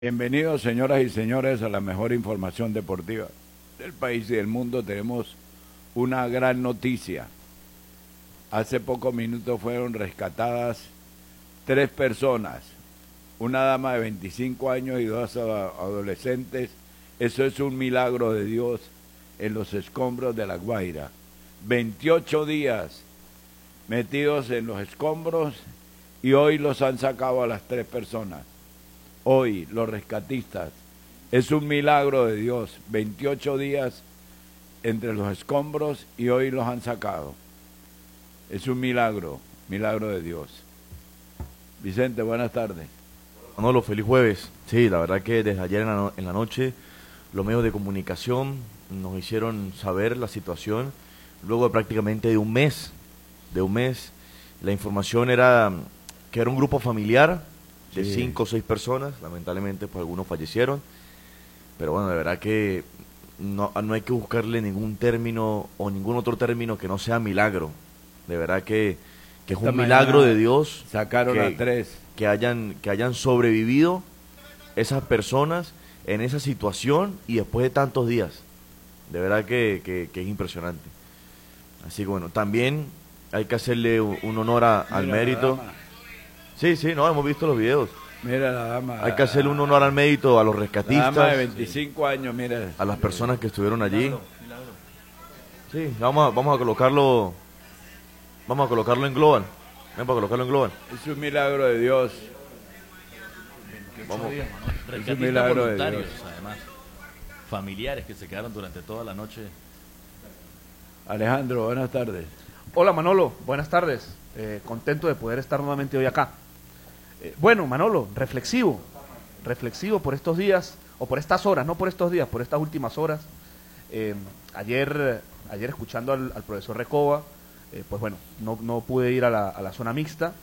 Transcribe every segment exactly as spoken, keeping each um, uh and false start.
Bienvenidos, señoras y señores, a la mejor información deportiva del país y del mundo. Tenemos una gran noticia. Hace pocos minutos fueron rescatadas tres personas, una dama de veinticinco años y dos adolescentes. Eso es un milagro de Dios en los escombros de La Guaira. veintiocho días metidos en los escombros y hoy los han sacado a las tres personas. Hoy, los rescatistas, es un milagro de Dios, veintiocho días entre los escombros y hoy los han sacado. Es un milagro, milagro de Dios. Vicente, buenas tardes. Manolo, feliz jueves. Sí, la verdad que desde ayer en la, no en la noche los medios de comunicación nos hicieron saber la situación luego de prácticamente de un mes, de un mes. La información era que era un grupo familiar de sí. cinco o seis personas, lamentablemente pues algunos fallecieron, pero bueno, de verdad que no, no hay que buscarle ningún término o ningún otro término que no sea milagro, de verdad que, que es Esta un milagro de Dios sacaron que, a tres que hayan, que hayan sobrevivido esas personas en esa situación y después de tantos días, de verdad que, que, que es impresionante. Así que bueno, también hay que hacerle un, un honor a, al Mira, mérito. Sí, sí, no, hemos visto los videos. Mira la dama. Hay que hacerle un honor al mérito a los rescatistas. La dama de veinticinco años, mira. A las personas que estuvieron allí. Sí, vamos a, vamos a colocarlo, vamos a colocarlo en global. Ven para colocarlo en global. Es un milagro de Dios. Vamos. Es un milagro de Dios. Además, familiares que se quedaron durante toda la noche. Alejandro, buenas tardes. Hola Manolo, buenas tardes. Eh, contento de poder estar nuevamente hoy acá. Eh, bueno, Manolo, reflexivo, reflexivo por estos días, o por estas horas, no por estos días, por estas últimas horas. Eh, ayer, ayer escuchando al, al profesor Recoba, eh, pues bueno, no, no pude ir a la, a la zona mixta,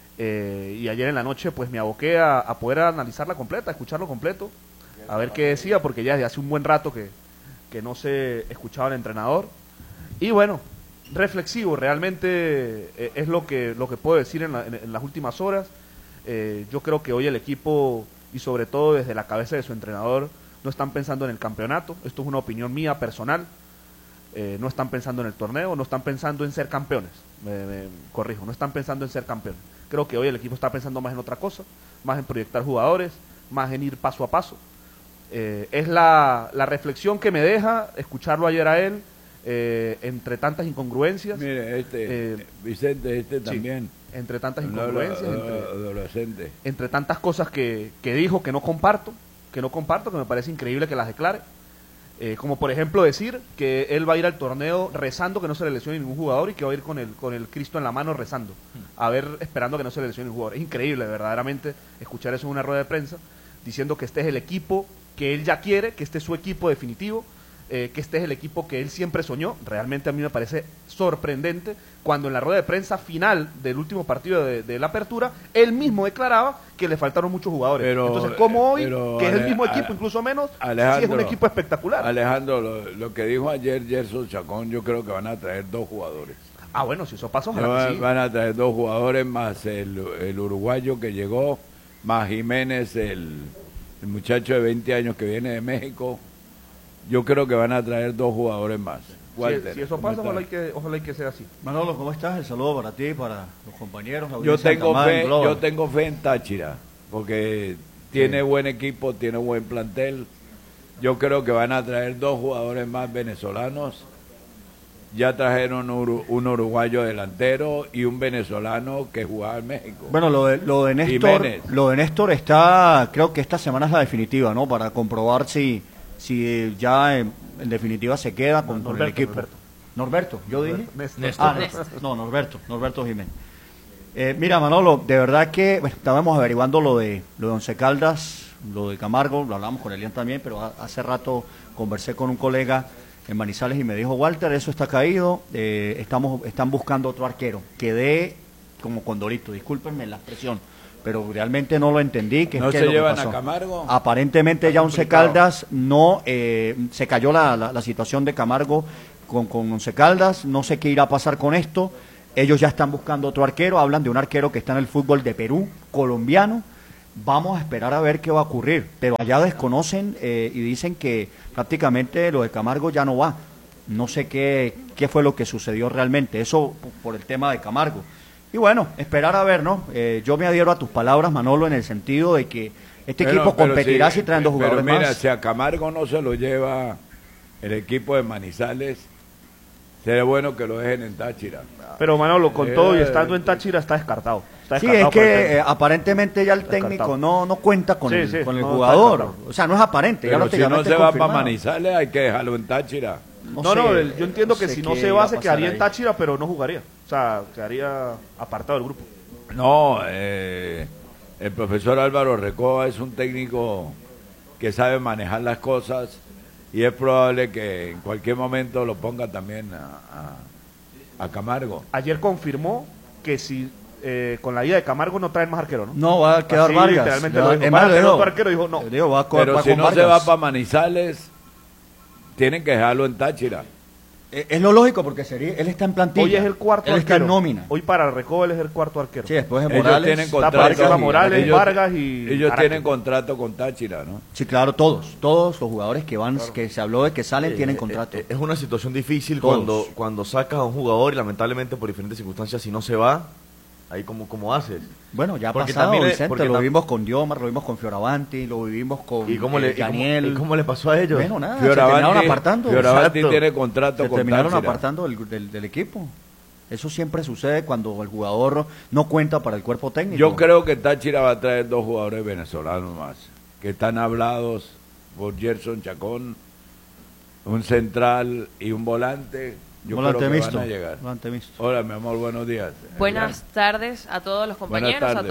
eh, y ayer en la noche pues me aboqué a, a poder analizarla completa, a escucharlo completo, a ver qué decía, porque ya desde hace un buen rato que, que no se escuchaba al entrenador. Y bueno, reflexivo, realmente eh, es lo que, lo que puedo decir en, la, en, en las últimas horas. Eh, yo creo que hoy el equipo, y sobre todo desde la cabeza de su entrenador, no están pensando en el campeonato. Esto es una opinión mía personal. Eh, no están pensando en el torneo, no están pensando en ser campeones. Me, me corrijo, no están pensando en ser campeones. Creo que hoy el equipo está pensando más en otra cosa, más en proyectar jugadores, más en ir paso a paso. Eh, es la, la reflexión que me deja escucharlo ayer a él, eh, entre tantas incongruencias. Mire, este, eh, Vicente, este también. Sí. Entre tantas incongruencias, entre, adolescente. entre tantas cosas que, que dijo que no comparto, que no comparto, que me parece increíble que las declare, eh, como por ejemplo decir que él va a ir al torneo rezando que no se le lesione ningún jugador y que va a ir con el, con el Cristo en la mano rezando, a ver, esperando que no se le lesione ningún jugador. Es increíble, verdaderamente, escuchar eso en una rueda de prensa, diciendo que este es el equipo que él ya quiere, que este es su equipo definitivo, Eh, que este es el equipo que él siempre soñó. Realmente a mí me parece sorprendente cuando en la rueda de prensa final del último partido de, de la apertura, él mismo declaraba que le faltaron muchos jugadores. Pero, Entonces, ¿cómo hoy, pero, que es el Ale, mismo equipo, Ale, incluso menos, Alejandro, sí es un equipo espectacular? Alejandro, lo, lo que dijo ayer Gerson Chacón, yo creo que van a traer dos jugadores. Ah, bueno, si eso pasa, ojalá van, que sí. van a traer dos jugadores más el, el uruguayo que llegó, más Jiménez, el, el muchacho de veinte años que viene de México. Yo creo que van a traer dos jugadores más. Walter, si, si eso pasa, ojalá que, ojalá que sea así. Manolo, ¿cómo estás? El saludo para ti, para los compañeros. La yo tengo Tamar, fe, yo tengo fe en Táchira, porque tiene sí. buen equipo, tiene buen plantel. Yo creo que van a traer dos jugadores más venezolanos. Ya trajeron un, un uruguayo delantero y un venezolano que jugaba en México. Bueno, lo de, lo de Néstor, Jiménez. lo de Néstor está, creo que esta semana es la definitiva, ¿no? Para comprobar si si ya en, en definitiva se queda con, no, Norberto, con el equipo. Norberto, Norberto yo dije. Néstor. Ah, Néstor. No, Norberto, Norberto Jiménez. Eh, mira, Manolo, de verdad que bueno, estábamos averiguando lo de lo de Once Caldas, lo de Camargo, lo hablamos con Elian también, pero a, hace rato conversé con un colega en Manizales y me dijo, Walter, eso está caído, eh, estamos están buscando otro arquero. Quedé como condorito, discúlpenme la expresión, pero realmente no lo entendí. Que ¿No es que se lo llevan que pasó. a Camargo? Aparentemente ya Once Caldas no, eh, se cayó la, la, la situación de Camargo con, con Once Caldas, no sé qué irá a pasar con esto. Ellos ya están buscando otro arquero, hablan de un arquero que está en el fútbol de Perú, colombiano, vamos a esperar a ver qué va a ocurrir. Pero allá desconocen eh, y dicen que prácticamente lo de Camargo ya no va. No sé qué, qué fue lo que sucedió realmente, eso por el tema de Camargo. Y bueno, esperar a ver, ¿no? Eh, yo me adhiero a tus palabras, Manolo, en el sentido de que este Pero- equipo pero competirá si- si traen dos pero jugadores mira, más. si a Camargo no se lo lleva el equipo de Manizales, sería bueno que lo dejen en Táchira. Pero Manolo, con Eh, todo y estando en Táchira está descartado. Está Sí, descartado es por el que técnico. eh, aparentemente ya el Está técnico descartado. no, no cuenta con Sí, el, sí, con el no, está jugador. descartado. O sea, no es aparente, ya Pero si no prácticamente se es va para confirmado. Manizales, hay que dejarlo en Táchira. No, no, sé, el- yo entiendo no que sé si no qué se iba va, a se pasar quedaría en ahí. Táchira, pero no jugaría. O sea, quedaría apartado del grupo. No, eh, el profesor Álvaro Recoba es un técnico que sabe manejar las cosas y es probable que en cualquier momento lo ponga también a, a, a Camargo. Ayer confirmó que si eh, con la ida de Camargo no traen más arquero, ¿no? No, va a quedar Así Vargas. literalmente Ya, lo dijo. es Va a más, tener dijo- otro arquero, dijo no. digo, va a co- Pero va si con no se Vargas. va para Manizales, tienen que dejarlo en Táchira. Eh, Es lo lógico porque sería, él está en plantilla. Hoy es el cuarto Él está arquero. en nómina. Hoy para Recoba él es el cuarto arquero. Sí, después de Ellos Morales. tienen Está contrato. Vargas, y- Morales, ellos- Vargas y Ellos Araque. tienen contrato con Táchira, ¿no? Sí, claro, todos. Todos los jugadores que van, que se habló de que salen, Eh, tienen eh, contrato. eh, Es una situación difícil Todos. cuando, cuando sacas a un jugador y lamentablemente por diferentes circunstancias si no se va, ahí como, como haces. Bueno, ya ha porque pasado, también es- Vicente, porque lo tam- vimos con Diomar, lo vimos con Fioravanti, lo vivimos con ¿Y cómo, eh, le, y cómo- Daniel. y cómo le pasó a ellos? Bueno, nada, se terminaron apartando. Fioravanti Exacto. tiene contrato Se con terminaron Táchira. apartando del, del, del equipo. Eso siempre sucede cuando el jugador no cuenta para el cuerpo técnico. Yo creo que Táchira va a traer dos jugadores venezolanos más, que están hablados por Gerson Chacón, un central y un volante. Yo Volante creo que mixto. van a llegar. Volante mixto. Hola, mi amor, buenos días. Buenas tardes a todos los compañeros, a tardes.